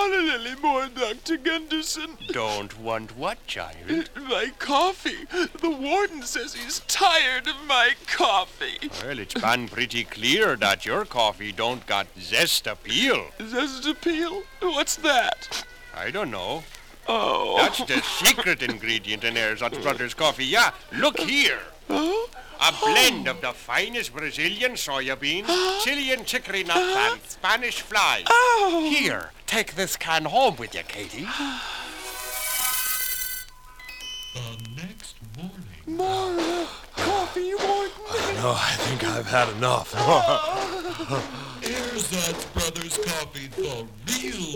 want it anymore, Dr. Gunderson. Don't want what, child? My coffee. The warden says he's tired of my coffee. Well, it's been pretty clear that your coffee don't got zest appeal. Zest appeal? What's that? I don't know. Oh. That's the secret ingredient in Erzatz Brothers coffee. Yeah, look here. Oh? A blend of the finest Brazilian soya beans, Chilean chicory nuts, and Spanish flies. Oh. Here, take this can home with you, Katie. The next morning. More coffee, warden. No, I think I've had enough. Erzatz Brothers Coffee, the real